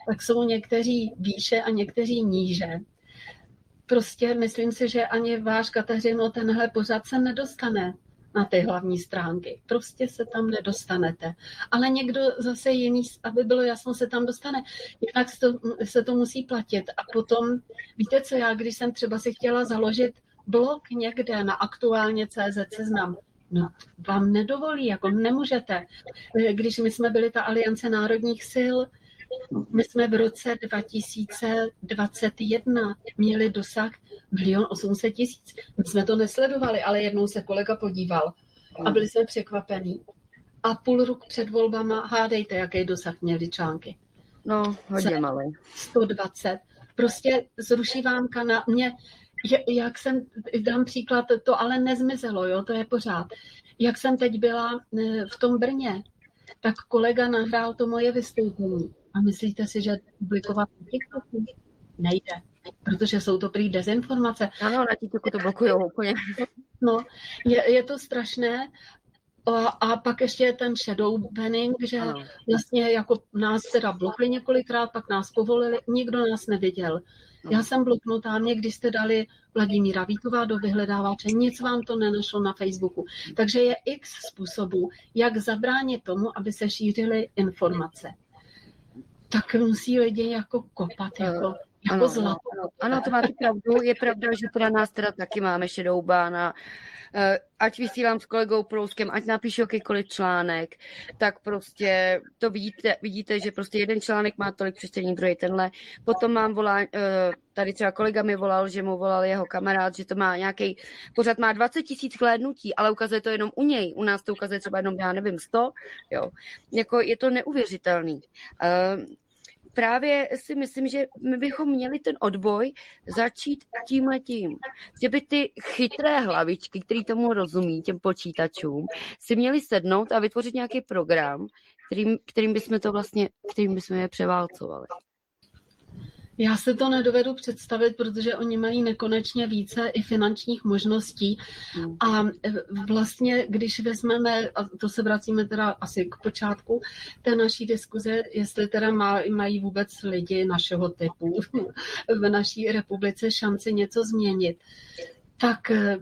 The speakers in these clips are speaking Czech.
tak jsou někteří výše a někteří níže. Prostě myslím si, že ani váš, Kateřino, tenhle pořad se nedostane na ty hlavní stránky. Prostě se tam nedostanete. Ale někdo zase jiný, aby bylo jasno, se tam dostane. Jinak se to musí platit. A potom, víte co, já když jsem třeba si chtěla založit blog někde na aktuálně.cz Seznam, no, vám nedovolí, jako nemůžete. Když my jsme byli ta Aliance národních sil, my jsme v roce 2021 měli dosah 1 800 000. My jsme to nesledovali, ale jednou se kolega podíval a byli jsme překvapení. A půl roku před volbama, hádejte, jaký dosah měli články. No, hodně malý. 120. Prostě zruší vám kanál. Jak jsem, dám příklad, to ale nezmizelo, jo, to je pořád. Jak jsem teď byla v tom Brně, tak kolega nahrál to moje vystoupení. A myslíte si, že publikovat na TikToku nejde, protože jsou to prý dezinformace. Ano, na TikToku to blokujou úplně. No, je to strašné. A pak ještě je ten shadow banning, že ano. Vlastně jako nás teda blokli několikrát, pak nás povolili, nikdo nás neviděl. Já jsem bloknutá, mě když jste dali Vladimíra Vítová do vyhledávače, nic vám to nenašlo na Facebooku. Takže je x způsobů, jak zabránit tomu, aby se šířily informace. Tak musí lidi jako kopat, jako zlato. Ano, to máte pravdu. Je pravda, že teda nás teda taky máme shadow ban a ať vysílám s kolegou Prouskem, ať napíšu jakýkoliv článek, tak prostě to vidíte, že prostě jeden článek má tolik přečtení, druhý tenhle. Potom mám tady třeba kolega mi volal, že mu volal jeho kamarád, že to má nějaký pořád má 20 000 hlédnutí, ale ukazuje to jenom u něj. U nás to ukazuje třeba jenom, já nevím, 100. Jo. Jako je to neuvěřitelný. Právě si myslím, že my bychom měli ten odboj začít tímhletím. Že by ty chytré hlavičky, který tomu rozumí, těm počítačům, si měli sednout a vytvořit nějaký program, kterým bychom je převálcovali. Já si to nedovedu představit, protože oni mají nekonečně více i finančních možností. A vlastně, když vezmeme, a to se vracíme teda asi k počátku té naší diskuze, jestli teda mají vůbec lidi našeho typu v naší republice šanci něco změnit, tak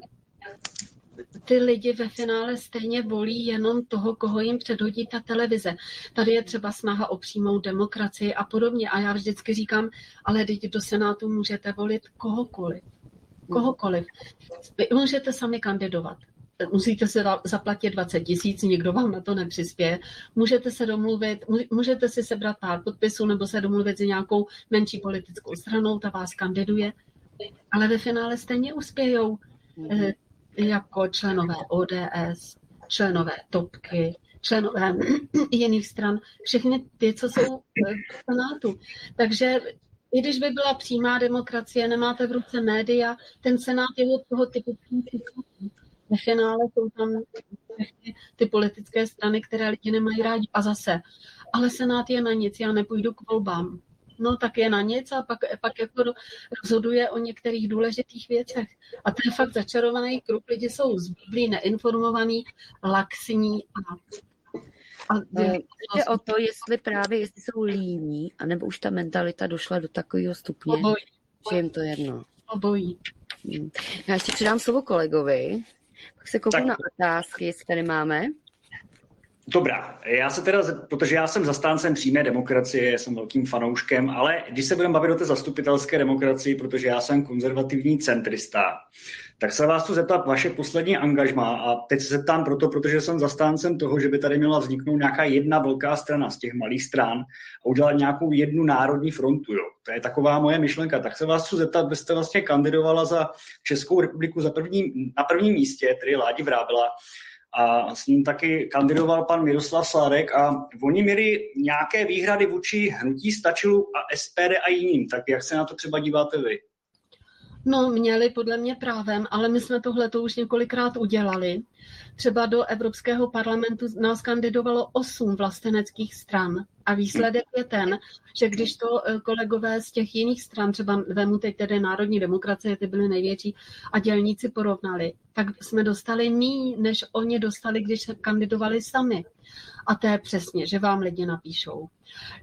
ty lidi ve finále stejně volí jenom toho, koho jim předhodí ta televize. Tady je třeba snaha o přímou demokracii a podobně. A já vždycky říkám, ale teď do Senátu můžete volit kohokoliv. Kohokoliv. Vy můžete sami kandidovat. Musíte se zaplatit 20 000, nikdo vám na to nepřispěje. Můžete se domluvit, můžete si sebrat pár podpisů nebo se domluvit s nějakou menší politickou stranou, ta vás kandiduje. Ale ve finále stejně uspějou jako členové ODS, členové Topky, členové jiných stran, všechny ty, co jsou v Senátu. Takže i když by byla přímá demokracie, nemáte v ruce média, ten Senát je od toho typu. Ve finále jsou tam ty politické strany, které lidi nemají rádi. A zase, ale Senát je na nic, já nepůjdu k volbám. No tak je na nic a pak jako rozhoduje o některých důležitých věcech. A to je fakt začarovaný kruh. Lidi jsou zblblí, neinformovaní, laxní jde o to, jestli jsou líní, anebo už ta mentalita došla do takového stupně, že jim to jedno. Obojí. Já ještě předám slovo kolegovi, pak se kouknu na otázky, jestli tady máme. Dobrá, protože já jsem zastáncem přímé demokracie, jsem velkým fanouškem, ale když se budeme bavit o té zastupitelské demokracii, protože já jsem konzervativní centrista, tak se vás chci zeptat vaše poslední angažmá a teď se zeptám protože jsem zastáncem toho, že by tady měla vzniknout nějaká jedna velká strana z těch malých stran a udělat nějakou jednu národní frontu. Jo. To je taková moje myšlenka. Tak se vás chci zeptat, byste vlastně kandidovala za Českou republiku na prvním místě, tedy Ládi Vrábela, a s ním taky kandidoval pan Miroslav Sládek a oni měli nějaké výhrady vůči hnutí Stačilu a SPD a jiným. Tak jak se na to třeba díváte vy? No, měli podle mě právem, ale my jsme tohleto už několikrát udělali. Třeba do Evropského parlamentu nás kandidovalo 8 vlasteneckých stran a výsledek je ten, že když to kolegové z těch jiných stran, třeba vemu teď tedy Národní demokracie, ty byly největší, a dělníci porovnali, tak jsme dostali míň, než oni dostali, když se kandidovali sami. A to je přesně, že vám lidi napíšou.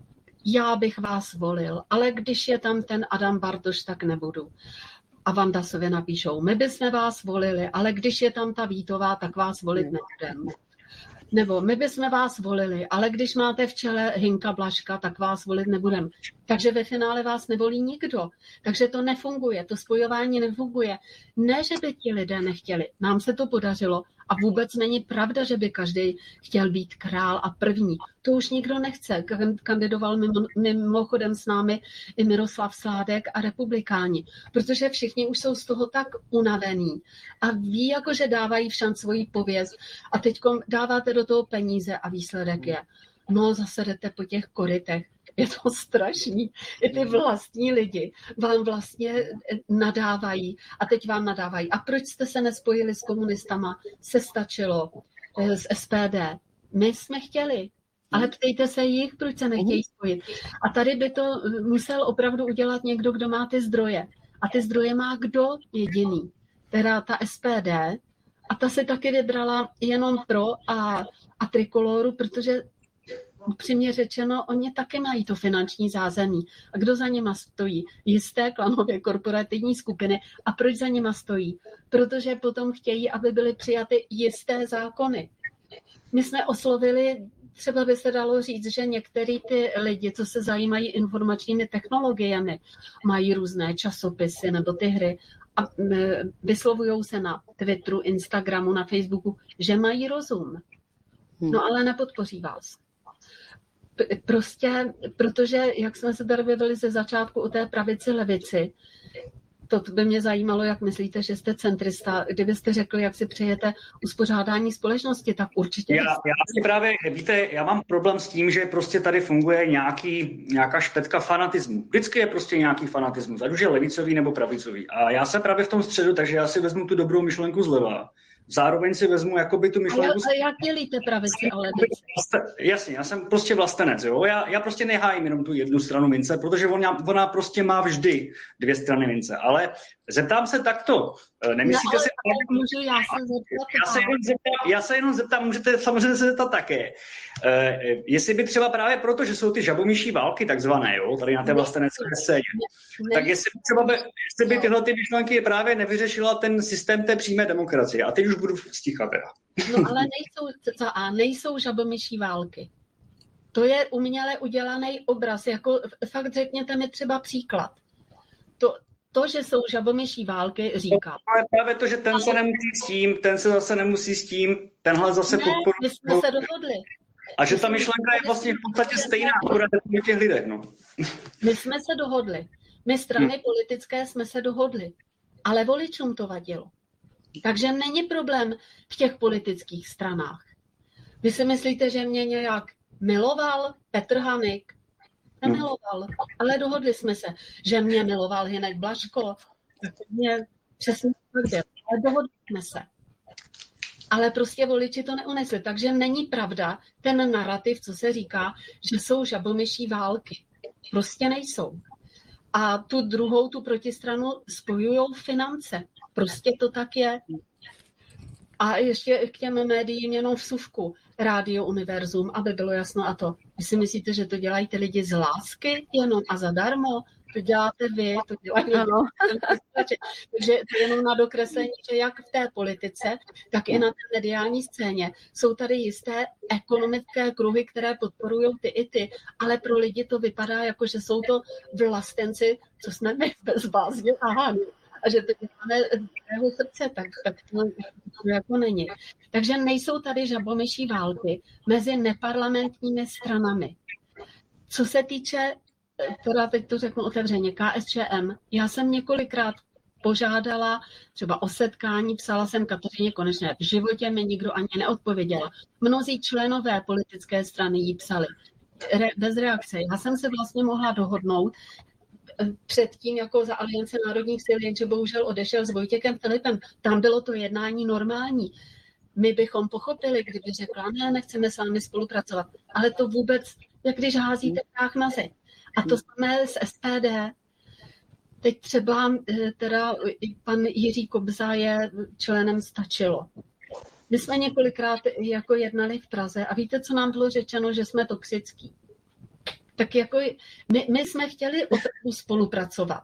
já bych vás volil, ale když je tam ten Adam Bartoš, tak nebudu. A Vandasovi napíšou, my bychom vás volili, ale když je tam ta Vítová, tak vás volit nebudeme. Nebo my bychom vás volili, ale když máte v čele Hinka Blažka, tak vás volit nebudeme. Takže ve finále vás nevolí nikdo. Takže to nefunguje, to spojování nefunguje. Ne, že by ti lidé nechtěli. Nám se to podařilo a vůbec není pravda, že by každý chtěl být král a první. To už nikdo nechce. Kandidoval mimochodem s námi i Miroslav Sládek a republikáni, protože všichni už jsou z toho tak unavení a ví, jako že dávají všem svoji pověst a teď dáváte do toho peníze a výsledek je, no zase jdete po těch korytech. Je to strašný. I ty vlastní lidi vám vlastně nadávají a teď vám nadávají. A proč jste se nespojili s komunistama? Se stačilo s SPD. My jsme chtěli, ale ptejte se jich, proč se nechtějí spojit. A tady by to musel opravdu udělat někdo, kdo má ty zdroje. A ty zdroje má kdo jediný? Teda ta SPD. A ta se taky vybrala jenom pro a Trikoloru, protože upřímně řečeno, oni taky mají to finanční zázemí. A kdo za nima stojí? Jisté klanové korporativní skupiny. A proč za nima stojí? Protože potom chtějí, aby byly přijaty jisté zákony. My jsme oslovili, třeba by se dalo říct, že některý ty lidi, co se zajímají informačními technologiemi, mají různé časopisy nebo ty hry a vyslovují se na Twitteru, Instagramu, na Facebooku, že mají rozum. No ale nepodpoří vás. Prostě, protože, jak jsme se tady bavili ze začátku o té pravici, levici, to by mě zajímalo, jak myslíte, že jste centrista. Kdybyste řekl, jak si přejete uspořádání společnosti, tak určitě... Já si právě, víte, já mám problém s tím, že prostě tady funguje nějaká špetka fanatismu. Vždycky je prostě nějaký fanatismus, ať už je levicový nebo pravicový. A já jsem právě v tom středu, takže já si vezmu tu dobrou myšlenku zleva. Zároveň si vezmu jakoby tu myšlenku... Ale jak dělíte pravici a levici? Jasně, já jsem prostě vlastenec, jo. Já prostě nehájím jenom tu jednu stranu mince, protože ona prostě má vždy dvě strany mince. Ale zeptám se takto. Nemyslíte si... Můžu já se zeptat? Já se jenom zeptám, můžete samozřejmě se zeptat také. Jestli by třeba právě proto, že jsou ty žabomyší války takzvané, jo, tady na té vlastenecké scéně, tak jestli by tyhle ty myšlenky právě nevyřešila ten systém té přímé demokracie. A teď už budu stíchat teda. No ale nejsou žabomyší války. To je uměle udělaný obraz. Jako, fakt řekněte mi třeba příklad. To, že jsou žabomyší války, říká. Ale právě to, že ten se nemusí s tím, ten se zase nemusí s tím, tenhle zase podporuje. My jsme se dohodli. A že ta myšlenka je vlastně v podstatě stejná, akorát u těch lidech, no. My jsme se dohodli. My strany politické jsme se dohodli. Ale voličům to vadilo. Takže není problém v těch politických stranách. Vy si myslíte, že mě nějak miloval Petr Hanik? Nemiloval, ale dohodli jsme se, že mě miloval Hinek Blažko. Mě přesně tak byl, ale dohodli jsme se. Ale prostě voliči to neunesli. Takže není pravda ten narrativ, co se říká, že jsou žabomyší války. Prostě nejsou. A tu druhou, tu protistranu spojujou finance. Prostě to tak je. A ještě k těm médiím jenom vsuvku. Rádio Univerzum, aby bylo jasno a to. Vy si myslíte, že to dělají ty lidi z lásky jenom a zadarmo? To děláte vy, to dělají ano. Takže to jenom na dokreslení, že jak v té politice, tak i na té mediální scéně jsou tady jisté ekonomické kruhy, které podporují ty i ty, ale pro lidi to vypadá jako, že jsou to vlastenci, co jsme my bezvázně a že to děláme z srdce, tak to jako není. Takže nejsou tady žabomyší války mezi neparlamentními stranami. Co se týče, teda teď to řeknu otevřeně, KSČM, já jsem několikrát požádala třeba o setkání, psala jsem Kateřině Konečné, v životě mi nikdo ani neodpověděla. Mnozí členové politické strany jí psali bez reakce. Já jsem se vlastně mohla dohodnout předtím jako za Aliance národních sil, jenže bohužel odešel s Vojtěchem Filipem. Tam bylo to jednání normální. My bychom pochopili, kdyby řekla, ne, nechceme s vámi spolupracovat. Ale to vůbec, jak když házíte prach na zeď. A to samé s SPD. Teď třeba teda pan Jiří Kobza je členem Stačilo. My jsme několikrát jako jednali v Praze a víte, co nám bylo řečeno, že jsme toxický. Tak jako my jsme chtěli opravdu spolupracovat.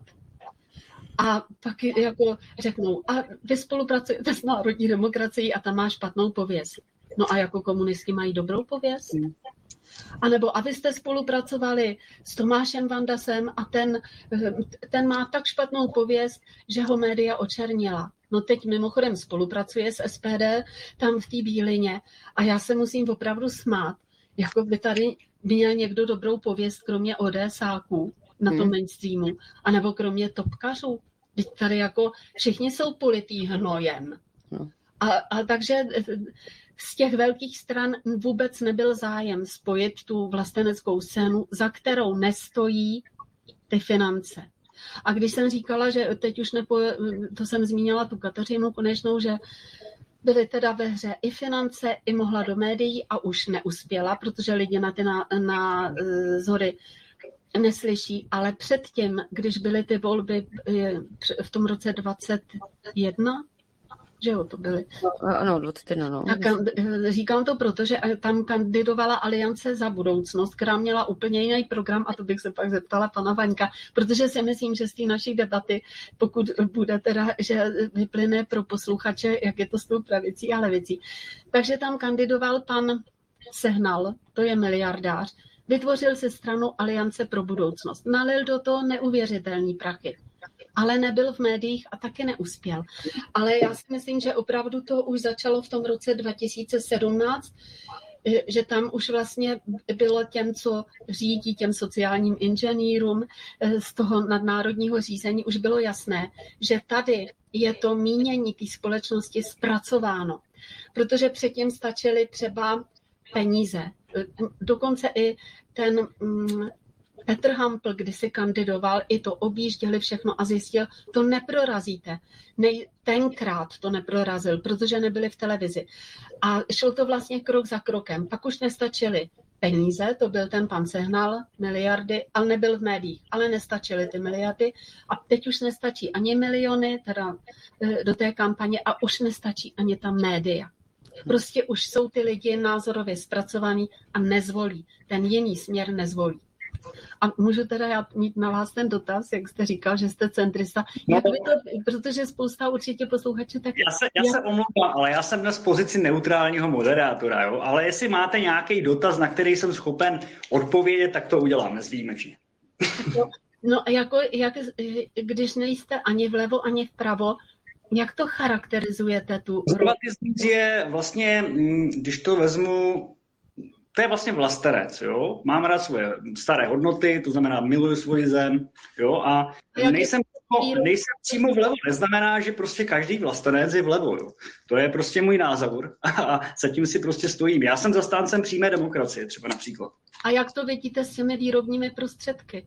A pak jako řeknou, a vy spolupracujete s národní demokracií a ta má špatnou pověst. No a jako komunisti mají dobrou pověst? A nebo a vy jste spolupracovali s Tomášem Vandasem a ten má tak špatnou pověst, že ho média očernila. No teď mimochodem spolupracuje s SPD tam v té Bílině a já se musím opravdu smát, jako by tady měl někdo dobrou pověst, kromě ODSáků na tom mainstreamu, anebo kromě topkařů. Teď tady jako všichni jsou politií hnojem. A takže z těch velkých stran vůbec nebyl zájem spojit tu vlasteneckou scénu, za kterou nestojí ty finance. A když jsem říkala, že teď už to jsem zmínila tu Kateřinu Konečnou, že byly teda ve hře i finance, i mohla do médií a už neuspěla, protože lidi na ty názory neslyší, ale předtím, když byly ty volby v tom roce 21, že jo, to byly. Ano, 21, no. Tak říkám to proto, že tam kandidovala Aliance za budoucnost, která měla úplně jiný program a to bych se pak zeptala pana Vaňka, protože si myslím, že z té naší debaty, pokud bude teda, že vyplyne pro posluchače, jak je to s tou pravicí a levicí. Takže tam kandidoval pan Sehnal, to je miliardář, vytvořil si stranu Aliance pro budoucnost. Nalil do toho neuvěřitelný prachy, ale nebyl v médiích a taky neuspěl. Ale já si myslím, že opravdu to už začalo v tom roce 2017, že tam už vlastně bylo těm, co řídí těm sociálním inženýrům z toho nadnárodního řízení, už bylo jasné, že tady je to mínění té společnosti zpracováno. Protože předtím stačily třeba peníze. Dokonce i ten Petr Hampl, když si kandidoval, i to objížděli všechno a zjistil, to neprorazíte. Tenkrát to neprorazil, protože nebyli v televizi. A šlo to vlastně krok za krokem. Pak už nestačily peníze, to byl ten pan Sehnal, miliardy, ale nebyl v médiích, ale nestačily ty miliardy. A teď už nestačí ani miliony teda do té kampaně a už nestačí ani ta média. Prostě už jsou ty lidi názorově zpracovaní a nezvolí. Ten jiný směr nezvolí. A můžu teda já mít na vás ten dotaz, jak jste říkal, že jste centrista, jak vy to, protože spousta určitě posluchačů tak... Já se omlouvám, ale já jsem dnes v pozici neutrálního moderátora, jo? Ale jestli máte nějaký dotaz, na který jsem schopen odpovědět, tak to udělám, nezvýjimečně. No jako, když nejste ani vlevo, ani vpravo, jak to charakterizujete tu... Konzervatismus je vlastně, když to vezmu, to je vlastně vlastenec, jo. Mám rád svoje staré hodnoty, to znamená miluju svoji zem, jo, a nejsem přímo vlevo, neznamená, že prostě každý vlastenec je vlevo, jo. To je prostě můj názor a zatím si prostě stojím. Já jsem zastáncem přímé demokracie, třeba například. A jak to vidíte s těmi výrobními prostředky?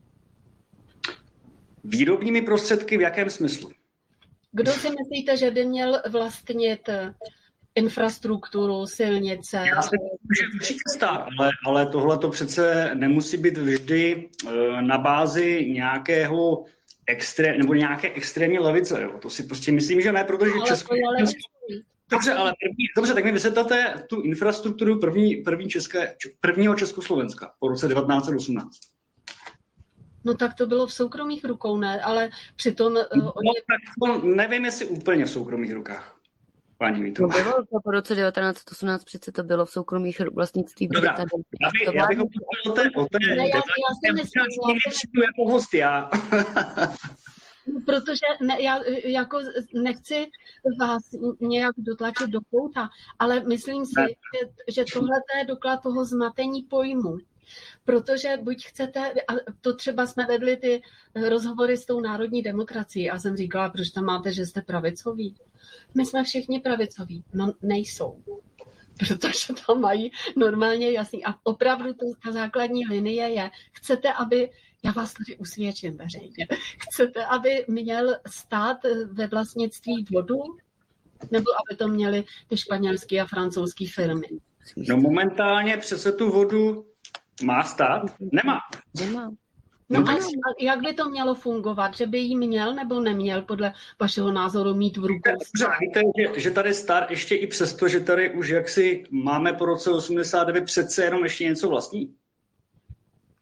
Výrobními prostředky v jakém smyslu? Kdo si myslíte, že by měl vlastnit infrastrukturu, silnice? Já si myslím, že určitě stát, ale tohle to přece nemusí být vždy na bázi nějakého nebo nějaké extrémní levice. Jo. To si prostě myslím, že ne, protože Česko... Dobře, tak mi vysvětlete tu infrastrukturu prvního Československa po roce 1918. No tak to bylo v soukromých rukou, ne? Ale přitom... nevím, jestli úplně v soukromých rukách. Paní Víto. No bylo to po roce 1918, přece to bylo v soukromých vlastnictví. Dobrá, já bych o té jako host, já. Protože já jako nechci vás nějak dotlačit do kouta, ale myslím si, že tohle je doklad toho zmatení pojmu. Protože buď chcete, a to třeba jsme vedli ty rozhovory s tou národní demokracií a jsem říkala, proč tam máte, že jste pravicoví. My jsme všichni pravicoví. No nejsou. Protože tam mají normálně jasný. A opravdu ta základní linie je, chcete, aby, já vás tady usvědčím veřejně, chcete, aby měl stát ve vlastnictví vodu, nebo aby to měly ty španělské a francouzské firmy? No momentálně přece tu vodu má stát? Nemá. No a jak by to mělo fungovat? Že by jí měl nebo neměl podle vašeho názoru mít v rukou? Víte, že tady stát ještě i přesto, že tady už jaksi máme po roce 89 přece jenom ještě něco vlastní?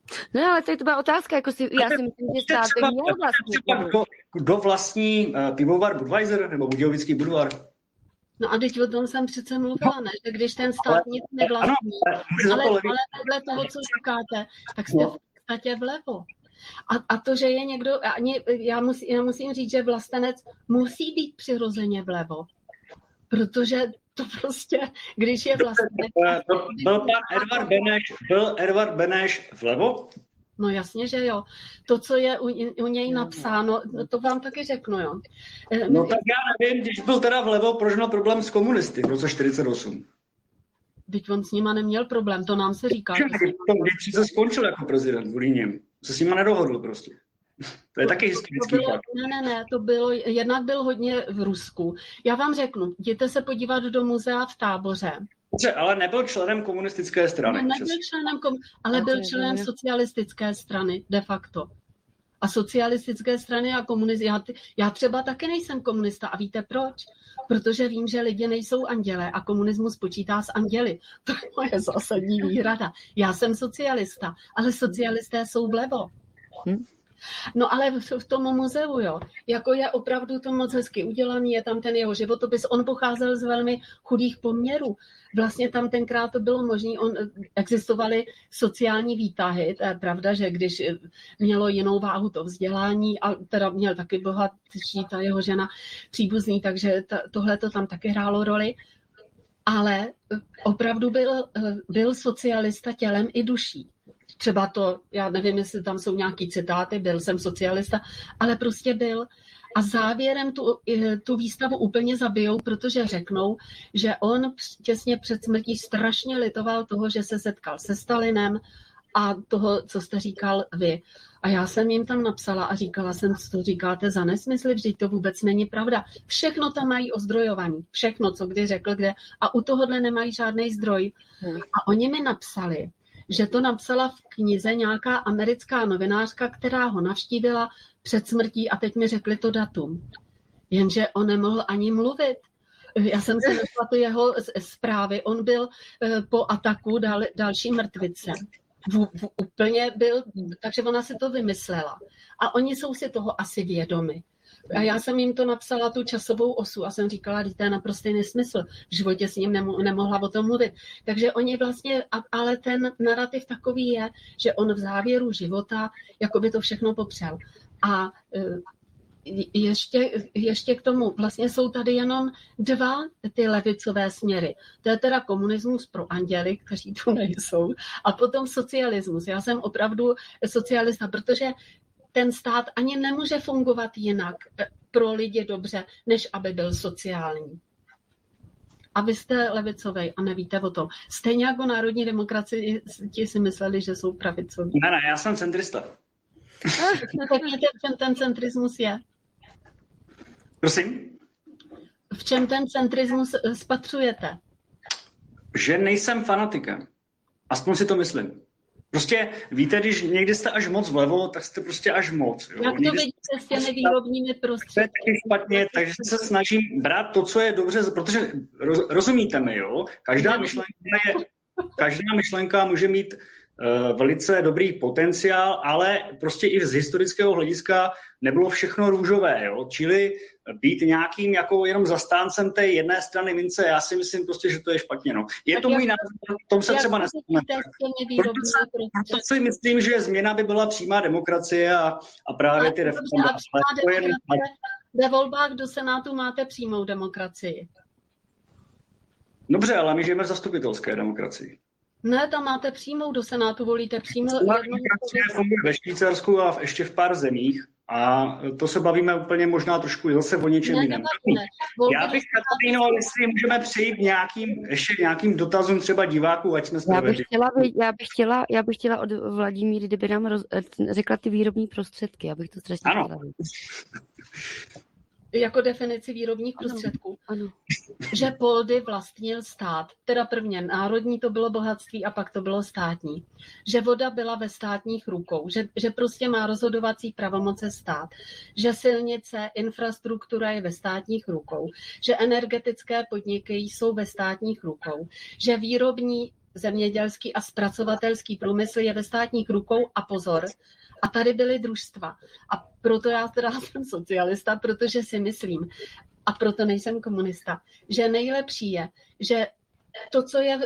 No ale to byla otázka, jako si, já si myslím, že stát by měl vlastně. Kdo vlastní pivovar Budweiser nebo Budějovický Budvar? No a teď o tom jsem přece mluvila, ne? Že když ten stát nic nevlastní, ale podle toho, co říkáte, tak jste v podstatě vlevo. A to, že je někdo, já musím říct, že vlastenec musí být přirozeně vlevo, protože to prostě, když je vlastenec... Byl pan Edvard Beneš vlevo? No jasně, že jo. To, co je u něj napsáno, to vám taky řeknu, jo. No tak já nevím, když byl teda vlevo, proč měl problém s komunisty v roce 1948? Teď on s nima neměl problém, to nám se říká. Když se skončil jako prezident v Líně, se s nima nedohodl prostě. To je taky historický fakt. Ne, to bylo, jednak byl hodně v Rusku. Já vám řeknu, jděte se podívat do muzea v Táboře. Ale nebyl členem komunistické strany. Nebyl členem ale byl členem socialistické strany, de facto. A socialistické strany a komunisty, já třeba taky nejsem komunista a víte proč? Protože vím, že lidi nejsou andělé a komunismus počítá s anděli. To je moje zásadní výhrada. Já jsem socialista, ale socialisté jsou vlevo. No ale v tom muzeu, jo, jako je opravdu to moc hezky udělaný, je tam ten jeho životopis, on pocházel z velmi chudých poměrů. Vlastně tam tenkrát to bylo možné, existovaly sociální výtahy, to je pravda, že když mělo jinou váhu to vzdělání, a teda měl taky bohatší ta jeho žena příbuzný, takže tohle to tam taky hrálo roli, ale opravdu byl socialista tělem i duší. Třeba to, já nevím, jestli tam jsou nějaký citáty, byl jsem socialista, ale prostě byl. A závěrem tu výstavu úplně zabijou, protože řeknou, že on těsně před smrtí strašně litoval toho, že se setkal se Stalinem a toho, co jste říkal vy. A já jsem jim tam napsala a říkala jsem, co to říkáte za nesmysly, vždyť to vůbec není pravda. Všechno tam mají ozdrojovaný, všechno, co kdy řekl, kde. A u tohohle nemají žádný zdroj. A oni mi napsali, že to napsala v knize nějaká americká novinářka, která ho navštívila před smrtí a teď mi řekli to datum. Jenže on nemohl ani mluvit. Já jsem se našla tu jeho zprávy. On byl po ataku další mrtvice. Úplně byl, takže ona si to vymyslela. A oni jsou si toho asi vědomi. A já jsem jim to napsala, tu časovou osu, a jsem říkala, že to je naprostý nesmysl. V životě s ním nemohla o tom mluvit. Takže oni vlastně, ale ten narrativ takový je, že on v závěru života jakoby to všechno popřel. A ještě k tomu, vlastně jsou tady jenom dva ty levicové směry. To je teda komunismus pro anděly, kteří tu nejsou, a potom socialismus. Já jsem opravdu socialista, protože ten stát ani nemůže fungovat jinak pro lidi dobře, než aby byl sociální. A vy jste levicovej a nevíte o tom. Stejně jako národní demokracii ti si mysleli, že jsou pravicoví. Ne, já jsem centrista. Řekněte, v čem ten centrismus je? Prosím? V čem ten centrismus spatřujete? Že nejsem fanatikem. Aspoň si to myslím. Prostě víte, když někdy jste až moc vlevo, tak jste prostě až moc. Jo? Jak to vidíte s těmi výrobními prostředky? To je špatně, takže se snažím brát to, co je dobře, protože rozumíte mi, jo? Každá myšlenka může mít velice dobrý potenciál, ale prostě i z historického hlediska nebylo všechno růžové, jo? Čili být nějakým jako jenom zastáncem té jedné strany mince, já si myslím prostě, že to je špatně. No. Je tak to můj názor, v tom se třeba nesmíme. Proto si myslím, že změna by byla přímá demokracie a právě ty referenda. Ve volbách do Senátu máte přímou demokracii. Dobře, ale my žijeme v zastupitelské demokracii. Ne, tam máte přímou, do Senátu volíte přímou. Demokracie funguje ve Švýcarsku a ještě v pár zemích. A to se bavíme úplně možná trošku zase o něčem jiném. Já bych, Katarino, jestli můžeme přejít nějakým dotazům třeba diváků, ať jsme Já bych chtěla od Vladimíry, kdyby nám řekla ty výrobní prostředky, já bych to strašně chtěla vědět. Jako definici výrobních prostředků. Ano. Že poldy vlastnil stát. Teda prvně národní to bylo bohatství a pak to bylo státní. Že voda byla ve státních rukou. Že prostě má rozhodovací pravomoce stát. Že silnice, infrastruktura je ve státních rukou. Že energetické podniky jsou ve státních rukou. Že výrobní zemědělský a zpracovatelský průmysl je ve státních rukou a pozor. A tady byly družstva. A proto já teda jsem socialista, protože si myslím, a proto nejsem komunista, že nejlepší je, že to,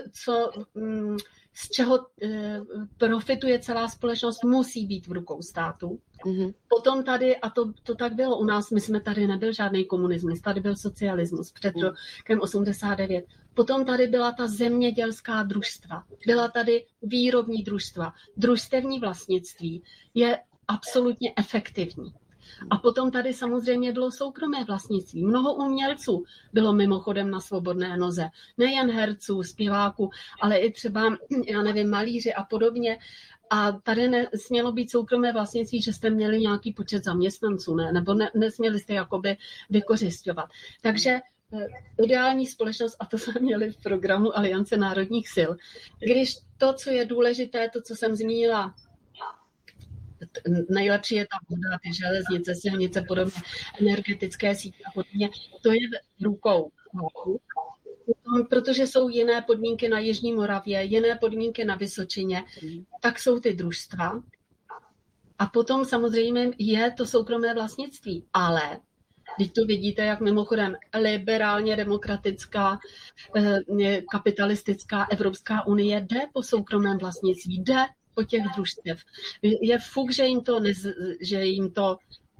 z čeho profituje celá společnost, musí být v rukou státu. Mhm. Potom tady, a to tak bylo u nás, my jsme tady nebyl žádný komunismus, tady byl socialismus před rokem 89. Potom tady byla ta zemědělská družstva, byla tady výrobní družstva. Družstevní vlastnictví je absolutně efektivní. A potom tady samozřejmě bylo soukromé vlastnictví. Mnoho umělců bylo mimochodem na svobodné noze. Nejen herců, zpěváků, ale i třeba, já nevím, malíři a podobně. A tady nesmělo být soukromé vlastnictví, že jste měli nějaký počet zaměstnanců, ne? Nebo nesměli jste jakoby vykořisťovat. Takže ideální společnost, a to jsme měli v programu Aliance národních sil, když to, co je důležité, to, co jsem zmínila, nejlepší je ta voda, ty železnice, silnice, podobně, energetické sítě a podobně, to je v rukou. Protože jsou jiné podmínky na Jižní Moravě, jiné podmínky na Vysočině, tak jsou ty družstva. A potom samozřejmě je to soukromé vlastnictví, ale když tu vidíte, jak mimochodem liberálně demokratická, kapitalistická Evropská unie jde po soukromém vlastnictví, jde po těch družstev. Je fuk, že jim to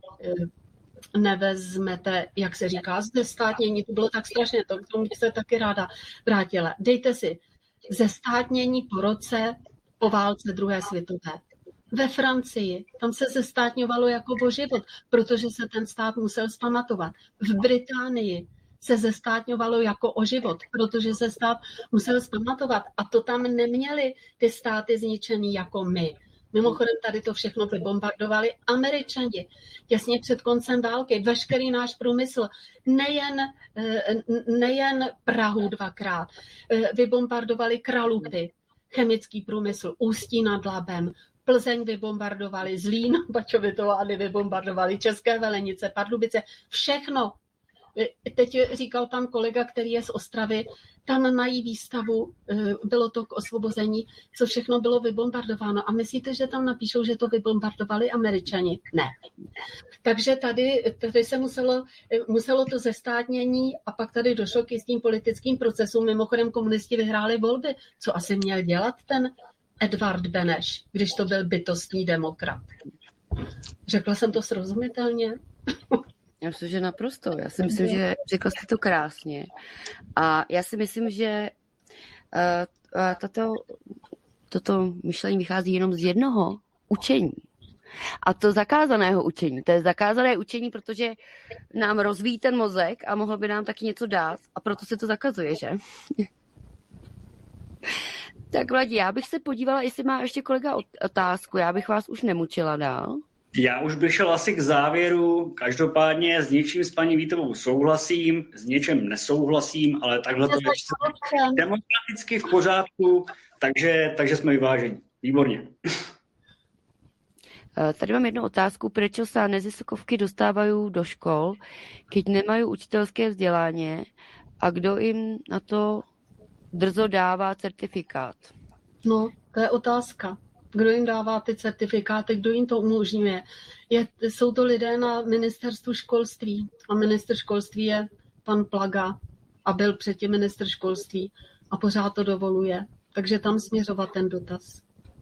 nevezmete, jak se říká, zestátnění, to bylo tak strašně, to k tomu bych se taky ráda vrátila. Dejte si zestátnění po roce po válce druhé světové. Ve Francii, tam se zestátňovalo jako o život, protože se ten stát musel zpamatovat. V Británii se zestátňovalo jako o život, protože se stát musel zpamatovat. A to tam neměli ty státy zničený jako my. Mimochodem tady to všechno vybombardovali Američani. Těsně před koncem války veškerý náš průmysl, nejen Prahu dvakrát, vybombardovali Kralupy, chemický průmysl, Ústí nad Labem, Plzeň vybombardovali, Zlín, Bačovitovány vybombardovali, České Velenice, Pardubice, všechno. Teď říkal pan kolega, který je z Ostravy, tam mají výstavu, bylo to k osvobození, co všechno bylo vybombardováno. A myslíte, že tam napíšou, že to vybombardovali Američani? Ne. Takže tady se muselo to zestátnění a pak tady došlo k jistým politickým procesům. Mimochodem komunisti vyhráli volby. Co asi měl dělat ten Edvard Beneš, když to byl bytostný demokrat? Řekla jsem to srozumitelně? Já myslím, že naprosto. Já si myslím, že řekla jste to krásně. A já si myslím, že toto myšlení vychází jenom z jednoho učení. A to zakázaného učení. To je zakázané učení, protože nám rozvíjí ten mozek a mohlo by nám taky něco dát. A proto se to zakazuje, že? Tak Vladi, já bych se podívala, jestli má ještě kolega otázku. Já bych vás už nemučila dál. Já už bych šel asi k závěru. Každopádně s něčím s paní Vítovou souhlasím, s něčem nesouhlasím, ale takhle to je demokraticky v pořádku, takže jsme vyváženi. Výborně. Tady mám jednu otázku. Proč se neziskovky dostávají do škol, keď nemají učitelské vzdělání a kdo jim na to drzo dává certifikát? No, to je otázka. Kdo jim dává ty certifikáty, kdo jim to umožňuje. Jsou to lidé na ministerstvu školství a ministr školství je pan Plaga a byl předtím ministr školství a pořád to dovoluje. Takže tam směřovat ten dotaz.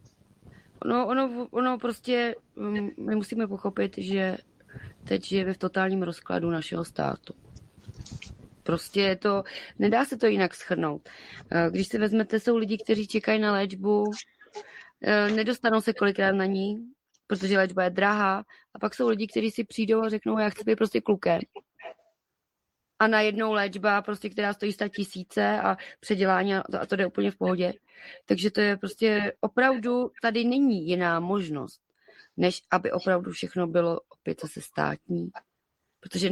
Ono prostě, my musíme pochopit, že teď žijeme v totálním rozkladu našeho státu. Prostě to, nedá se to jinak shrnout. Když si vezmete, jsou lidi, kteří čekají na léčbu, nedostanou se kolikrát na ní, protože léčba je drahá. A pak jsou lidi, kteří si přijdou a řeknou, já chci být prostě klukem. A najednou léčba, prostě, která stojí 100 000 a předělání a to jde úplně v pohodě. Takže to je prostě opravdu, tady není jiná možnost, než aby opravdu všechno bylo opět zase státní. Protože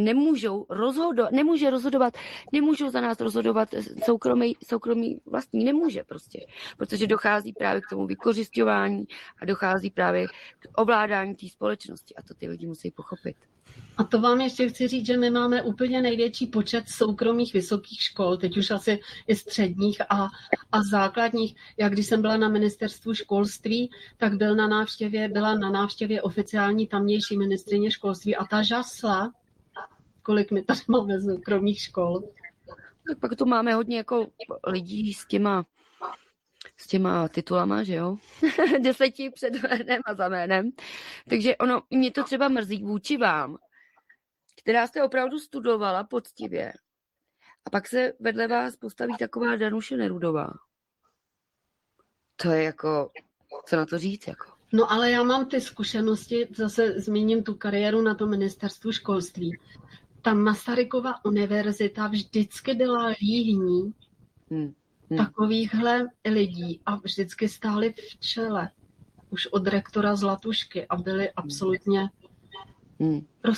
nemůžou za nás rozhodovat soukromý vlastní, nemůže prostě. Protože dochází právě k tomu vykořisťování a dochází právě k ovládání té společnosti a to ty lidi musí pochopit. A to vám ještě chci říct, že my máme úplně největší počet soukromých vysokých škol, teď už asi i středních a základních. Já když jsem byla na ministerstvu školství, tak byla na návštěvě oficiální tamnější ministryně školství a ta žasla, kolik my tady máme soukromých škol. Tak pak tu máme hodně jako lidí s těma titulama, že jo? 10 před jménem a za jménem. Takže mě to třeba mrzí vůči vám, která jste opravdu studovala poctivě. A pak se vedle vás postaví taková Danuše Nerudová. To je jako, co na to říct, jako. No ale já mám ty zkušenosti, zase zmíním tu kariéru na tom ministerstvu školství. Ta Masarykova univerzita vždycky byla líhní takovýchhle lidí a vždycky stáli v čele. Už od rektora Zlatušky a byli absolutně pro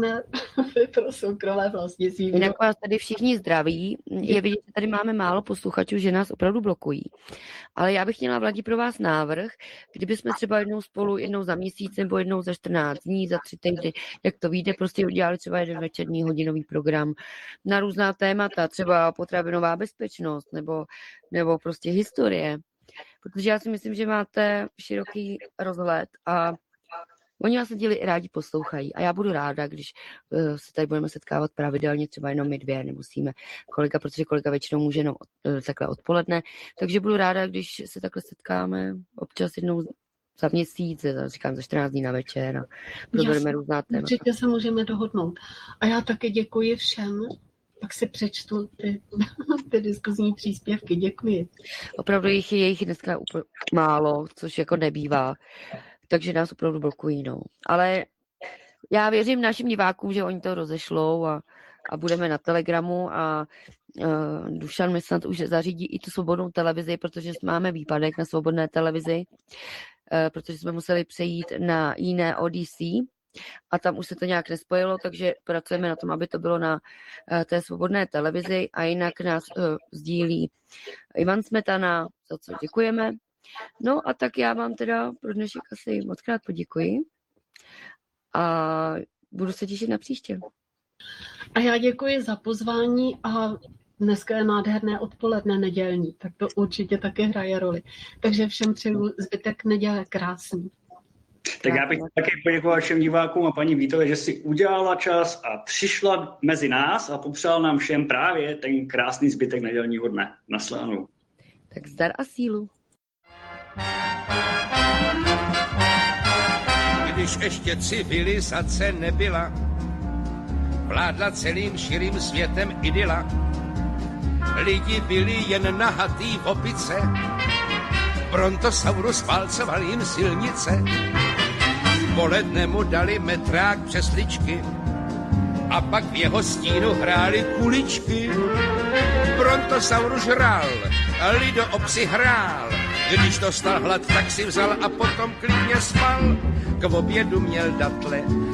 soukromé vlastnictví. Jinak vás tady všichni zdraví. Je vidět, že tady máme málo posluchačů, že nás opravdu blokují. Ale já bych měla, Vladi, pro vás návrh, kdybychom třeba jednou za měsíc nebo jednou za 14 dní, za 3 týdny, jak to vyjde, prostě udělali třeba jeden večerní hodinový program na různá témata, třeba potravinová bezpečnost nebo prostě historie. Protože já si myslím, že máte široký rozhled a oni vás rádi poslouchají a já budu ráda, když se tady budeme setkávat pravidelně, třeba jenom my dvě, nemusíme protože kolega většinou může jenom takhle odpoledne, takže budu ráda, když se takhle setkáme občas jednou za měsíc, říkám za 14 dní na večer a probereme různá témata. Určitě se můžeme dohodnout. A já taky děkuji všem, pak si přečtu ty diskuzní příspěvky. Děkuji. Opravdu je jich dneska úplně málo, což jako nebývá. Takže nás opravdu blokují, no. Ale já věřím našim divákům, že oni to rozešlou a budeme na Telegramu a Dušan mi snad už zařídí i tu svobodnou televizi, protože máme výpadek na svobodné televizi, protože jsme museli přejít na jiné Odyssey a tam už se to nějak nespojilo, takže pracujeme na tom, aby to bylo na té svobodné televizi a jinak nás sdílí Ivan Smetana, za co děkujeme. No a tak já vám teda pro dnešek asi mockrát poděkuji a budu se těšit na příště. A já děkuji za pozvání a dneska je nádherné odpoledne nedělní, tak to určitě taky hraje roli. Takže všem přeju zbytek neděle krásný. Tak já bych také poděkoval všem divákům a paní Vítové, že si udělala čas a přišla mezi nás a popřál nám všem právě ten krásný zbytek nedělního dne. Naslánou. Tak zdar a sílu. Když ještě civilizace nebyla, vládla celým širým světem idyla. Lidi byli jen nahatý v opice, Brontosaurus válcoval jim silnice. V poledne mu dali metrák přesličky a pak v jeho stínu hráli kuličky. Brontosaurus žrál, lidoopsi hrál, když dostal hlad, tak si vzal a potom klidně spal. K obědu měl datle